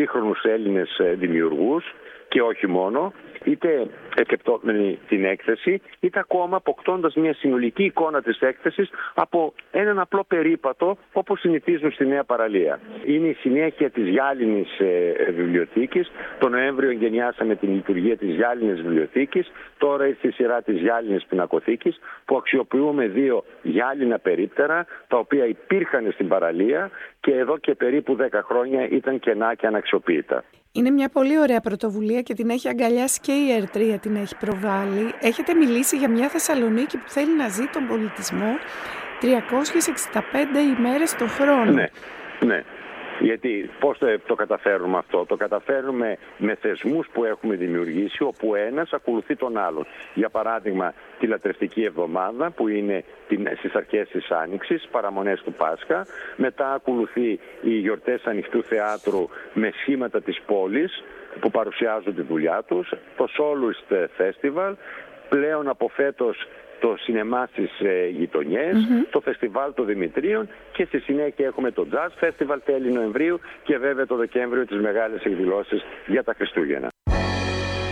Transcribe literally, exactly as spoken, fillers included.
σύγχρονους Έλληνες δημιουργούς και όχι μόνο, είτε επισκεπτόμενοι την έκθεση, είτε ακόμα αποκτώντας μια συνολική εικόνα της έκθεσης από έναν απλό περίπατο, όπως συνηθίζουν στη Νέα Παραλία. Είναι η συνέχεια της Γυάλινης ε, βιβλιοθήκης. Το Νοέμβριο εγκαινιάσαμε την λειτουργία της Γυάλινης βιβλιοθήκης. Τώρα ήρθε η σειρά της Γυάλινης πινακοθήκης, που αξιοποιούμε δύο γυάλινα περίπτερα, τα οποία υπήρχαν στην παραλία και εδώ και περίπου δέκα χρόνια ήταν κενά και αναξιοποιητά. Είναι μια πολύ ωραία πρωτοβουλία και την έχει αγκαλιάσει και η ΕΡΤΡΙΑ την έχει προβάλει. Έχετε μιλήσει για μια Θεσσαλονίκη που θέλει να ζει τον πολιτισμό τριακόσιες εξήντα πέντε ημέρες το χρόνο. Ναι, ναι. Γιατί πώς το, το καταφέρουμε αυτό? Το καταφέρνουμε με θεσμούς που έχουμε δημιουργήσει, όπου ένας ακολουθεί τον άλλον. Για παράδειγμα, τη Λατρευτική Εβδομάδα, που είναι στις αρχές της Άνοιξης, παραμονές του Πάσχα. Μετά ακολουθεί οι γιορτές ανοιχτού θεάτρου με σχήματα της πόλης, που παρουσιάζουν τη δουλειά τους. Το Soloist Festival, πλέον από φέτος το σινεμά στις ε, γειτονιές, mm-hmm. το φεστιβάλ των Δημητρίων και στη συνέχεια έχουμε το Jazz Festival τέλη Νοεμβρίου και βέβαια το Δεκέμβριο τις μεγάλες εκδηλώσεις για τα Χριστούγεννα.